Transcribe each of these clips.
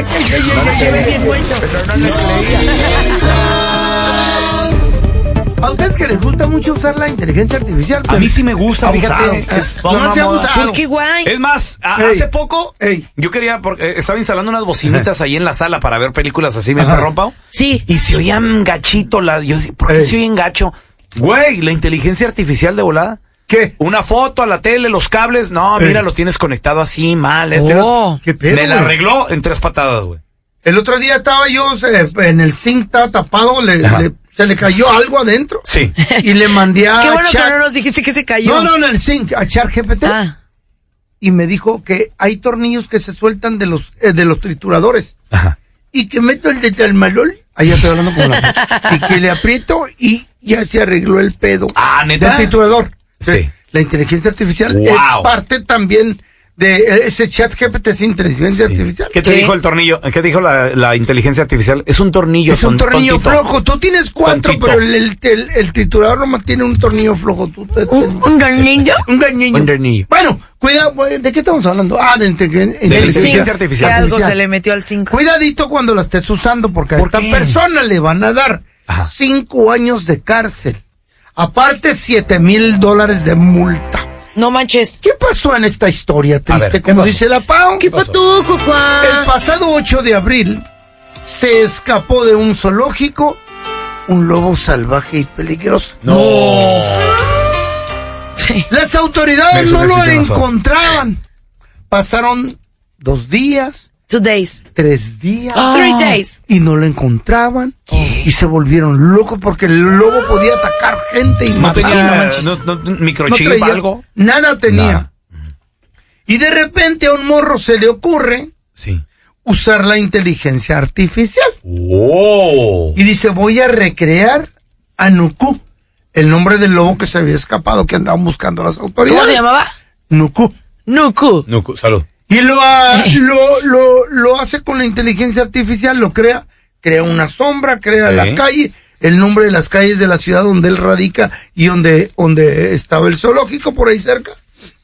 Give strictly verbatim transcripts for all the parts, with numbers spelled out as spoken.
A ustedes que les gusta mucho usar la inteligencia artificial. A mí sí me gusta, abusado. fíjate. Es, Pónganse no, no, abusado. ¿Por qué guay? Es más, a, Ey. hace poco Ey. yo quería, porque estaba instalando unas bocinitas ahí en la sala para ver películas así, me Ajá. rompa. Sí. Y se oían gachito, la, yo, ¿por qué Ey. se oyen gacho? Güey, la inteligencia artificial de volada. ¿Qué? Una foto a la tele, los cables, no, Ey. mira, lo tienes conectado así, mal. Es, Oh. ¿Qué pedo, me la güey? arregló en tres patadas, güey. El otro día estaba yo eh, en el zinc, estaba tapado, le, le, se le cayó algo adentro. Sí. Y le mandé a Qué bueno Chat. que no nos dijiste que se cayó. No, no, en el zinc, a ChatGPT. Ah. Y me dijo que hay tornillos que se sueltan de los eh, de los trituradores. Ajá. Y que meto el de talmalol. Ahí ya estoy hablando con la... Y que le aprieto y ya se arregló el pedo. Ah, ¿neta? Del triturador. Sí. La inteligencia artificial Wow. es parte también de ese chat G P T, es inteligencia Sí. artificial. ¿Qué te Sí. dijo el tornillo? ¿Qué dijo la, la inteligencia artificial? Es un tornillo. Es un ton- tornillo tontito. flojo. Tú tienes cuatro, Tontito. pero el, el, el, el triturador nomás tiene un tornillo flojo. Tú te- ¿Un, un tornillo? un tornillo. Un tornillo. Bueno, cuidado. ¿De qué estamos hablando? Ah, de inteligen- Del inteligencia zinc, artificial. que algo se le metió al zinc. Cuidadito cuando la estés usando, porque a ¿Por esta qué? persona le van a dar Ajá. cinco años de cárcel. Aparte, siete mil dólares de multa. No manches. ¿Qué pasó en esta historia triste? ver, ¿qué como pasó? dice la Pau. ¿Qué pasó, Cucua? El pasado ocho de abril se escapó de un zoológico un lobo salvaje y peligroso. No. Las Me autoridades hizo no lo necesito razón. encontraban. Pasaron dos días, Two days. tres días. Three days. Y no lo encontraban y se volvieron locos porque el lobo podía atacar gente y No matar. Sí, no tenía manches. no, no, No microchip, traía- algo. Nada tenía. Nada. Y de repente a un morro se le ocurre Sí. usar la inteligencia artificial. ¡Oh! Y dice, voy a recrear a Nuku, el nombre del lobo que se había escapado, que andaban buscando las autoridades. ¿Cómo se llamaba? Nuku. Nuku. No, salud. Y lo, ha- lo, lo, lo hace con la inteligencia artificial, lo crea, crea una sombra, crea Sí. la calle, el nombre de las calles de la ciudad donde él radica y donde, donde estaba el zoológico por ahí cerca.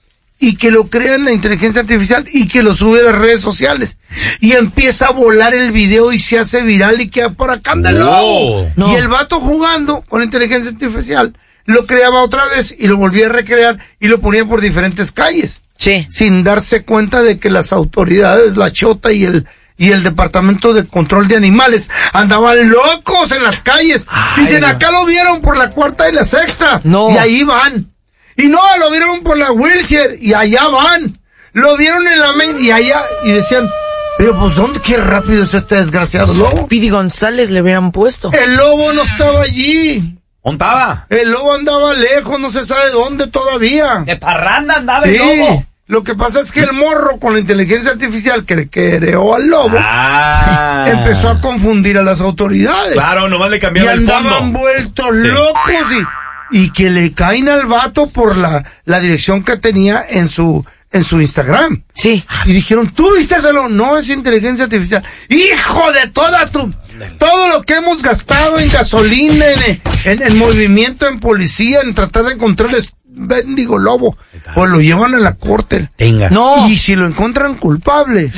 Y que lo crea en la inteligencia artificial y que lo sube a las redes sociales. Y empieza a volar el video y se hace viral y queda por acá anda el lobo. Oh. No. Y el vato jugando con la inteligencia artificial lo creaba otra vez y lo volvía a recrear y lo ponía por diferentes calles. Sí. Sin darse cuenta de que las autoridades, la Chota y el y el Departamento de Control de Animales andaban locos en las calles. Ay, Dicen, no. acá lo vieron por la cuarta y la sexta. No. Y ahí van. Y no, lo vieron por la wheelchair y allá van. Lo vieron en la main y allá y decían, pero pues ¿dónde? Qué rápido es este desgraciado lobo. Pidi González le hubieran puesto. El lobo no estaba allí. ¿Ontaba? El lobo andaba lejos, no se sabe dónde todavía. De parranda andaba Sí, el lobo. lo que pasa es que el morro con la inteligencia artificial que creó al lobo Ah. empezó a confundir a las autoridades. Claro, nomás le Y cambiaba el andaban fondo. vueltos Sí. locos y, y que le caen al vato por la, la dirección que tenía en su, en su Instagram. Sí. Y dijeron, ¿tú viste ese lobo? No, es inteligencia artificial. ¡Hijo de toda tu... Todo lo que hemos gastado en gasolina, en, en, en movimiento, en policía, en tratar de encontrar el bendigo lobo, pues lo llevan a la corte. Venga. No. Y si lo encuentran culpable,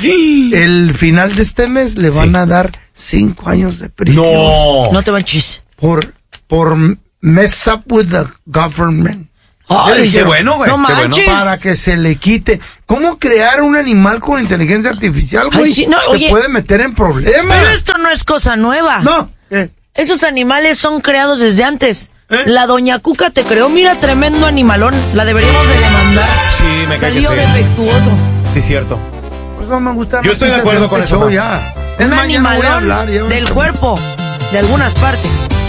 el final de este mes le van Sí. a dar cinco años de prisión. No. No te manches. Por, por mess up with the government. Ay, Qué bueno, güey. No qué bueno. manches. Para que se le quite. ¿Cómo crear un animal con inteligencia artificial, Ay, güey? sí, no, Te oye. puede meter en problemas. Pero esto no es cosa nueva. No. ¿Qué? Esos animales son creados desde antes. ¿Eh? La doña Cuca te creó, mira, tremendo animalón. La deberíamos de demandar. Sí, me cae que Salió sí. defectuoso. Sí, cierto. Pues no me gusta. Yo estoy de acuerdo con eso. eso, Ya. Es Un más, ya no voy a animalón hablar, ya voy a- del cuerpo, de algunas partes.